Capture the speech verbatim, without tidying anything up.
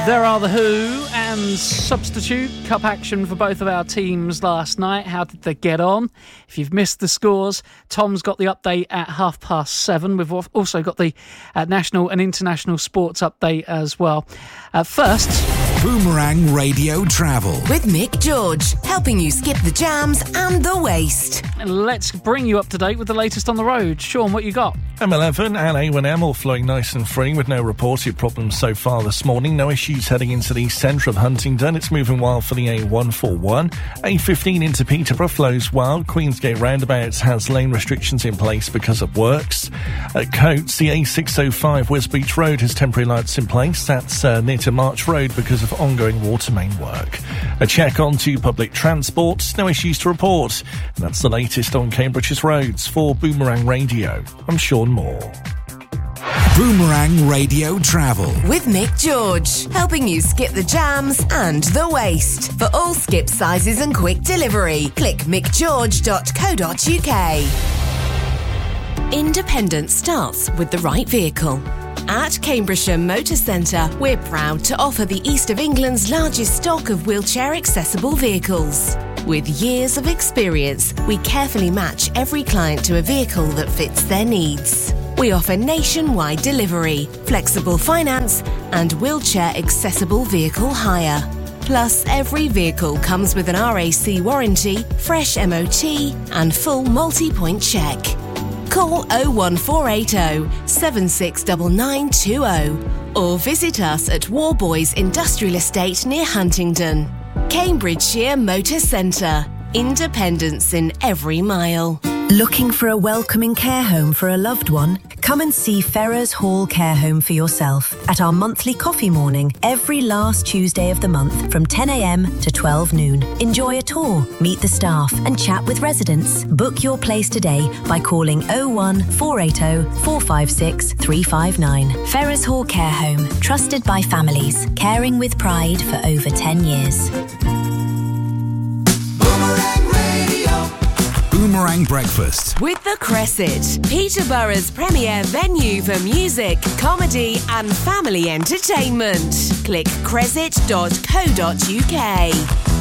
There are The Who and Substitute. Cup action for both of our teams last night. How did they get on? If you've missed the scores, Tom's got the update at half past seven. We've also got the uh, national and international sports update as well. Uh, first... Boomerang Radio Travel with Mick George, helping you skip the jams and the waste. Let's bring you up to date with the latest on the road. Sean, what you got? M eleven and A one M all flowing nice and free with no reported problems so far this morning. No issues heading into the centre of Huntingdon. It's moving well for the A one forty-one. A fifteen into Peterborough flows well. Queensgate roundabout has lane restrictions in place because of works. At Coates, the A six oh five Wisbeach Road has temporary lights in place. That's uh, near to March Road because of ongoing water main work. A check onto public transport. No issues to report. And that's the latest on Cambridge's roads. For Boomerang Radio, I'm Sean Moore. Boomerang Radio Travel with Mick George, helping you skip the jams and the waste. For all skip sizes and quick delivery, click mick george dot co dot uk. Independence starts with the right vehicle. At Cambridgeshire Motor Centre, we're proud to offer the East of England's largest stock of wheelchair-accessible vehicles. With years of experience, we carefully match every client to a vehicle that fits their needs. We offer nationwide delivery, flexible finance, and wheelchair-accessible vehicle hire. Plus, every vehicle comes with an R A C warranty, fresh M O T, and full multi-point check. Call oh one four eight oh, seven six nine nine two oh or visit us at Warboys Industrial Estate near Huntingdon. Cambridgeshire Motor Centre. Independence in every mile. Looking for a welcoming care home for a loved one? Come and see Ferrers Hall Care Home for yourself at our monthly coffee morning every last Tuesday of the month from ten a.m. to twelve noon. Enjoy a tour, meet the staff and chat with residents. Book your place today by calling oh one four eight oh, four five six, three five nine. Ferrers Hall Care Home, trusted by families, caring with pride for over ten years. Boomerang Breakfast with The Cresset, Peterborough's premier venue for music, comedy and family entertainment. Click cresset dot co dot uk.